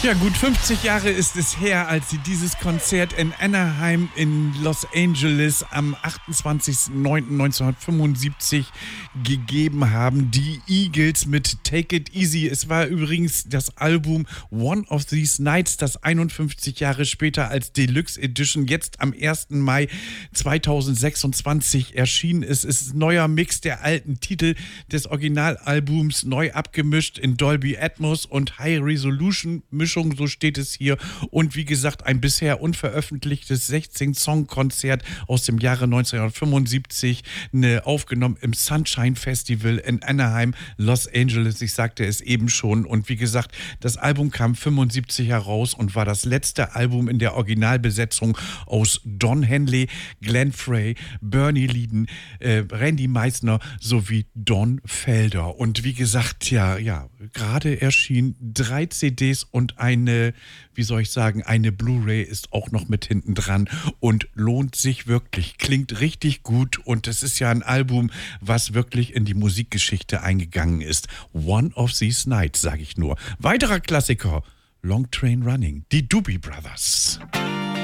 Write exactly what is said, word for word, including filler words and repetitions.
Ja, gut fünfzig Jahre ist es her, als sie dieses Konzert in Anaheim in Los Angeles am achtundzwanzigsten neunten neunzehnhundertfünfundsiebzig gegeben haben. Die Eagles mit Take It Easy. Es war übrigens das Album One of These Nights, das einundfünfzig Jahre später als Deluxe Edition jetzt am ersten Mai zweitausendsechsundzwanzig erschienen ist. Es ist ein neuer Mix der alten Titel des Originalalbums, neu abgemischt in Dolby Atmos und High Resolution Mischung. So steht es hier. Und wie gesagt, ein bisher unveröffentlichtes sechzehn-Song-Konzert aus dem Jahre neunzehnhundertfünfundsiebzig, ne, aufgenommen im Sunshine Festival in Anaheim, Los Angeles. Ich sagte es eben schon. Und wie gesagt, das Album kam fünfundsiebzig heraus und war das letzte Album in der Originalbesetzung aus Don Henley, Glenn Frey, Bernie Leadon, äh, Randy Meisner sowie Don Felder. Und wie gesagt, ja, ja, gerade erschienen drei C Ds und eine, wie soll ich sagen, eine Blu-ray ist auch noch mit hinten dran und lohnt sich wirklich. Klingt richtig gut und es ist ja ein Album, was wirklich in die Musikgeschichte eingegangen ist. One of These Nights, sage ich nur. Weiterer Klassiker, Long Train Running, die Doobie Brothers.